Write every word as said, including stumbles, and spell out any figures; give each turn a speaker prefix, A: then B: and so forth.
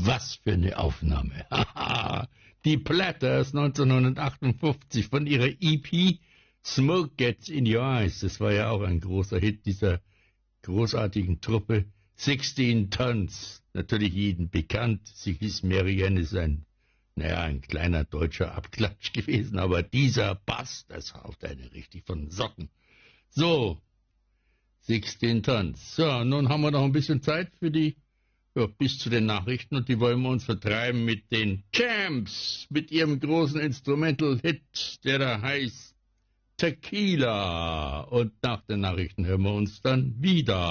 A: Was für eine Aufnahme. Die Platters neunzehnhundertachtundfünfzig von ihrer E P Smoke Gets in Your Eyes. Das war ja auch ein großer Hit dieser großartigen Truppe. sechzehn Tons, natürlich jedem bekannt. Sie hieß Marianne, ist ein, naja, ein kleiner deutscher Abklatsch gewesen, aber dieser Bass, das haut eine richtig von Socken. So, sechzehn Tons. So, nun haben wir noch ein bisschen Zeit für die, ja, bis zu den Nachrichten, und die wollen wir uns vertreiben mit den Champs, mit ihrem großen Instrumental-Hit, der da heißt Tequila. Und nach den Nachrichten hören wir uns dann wieder.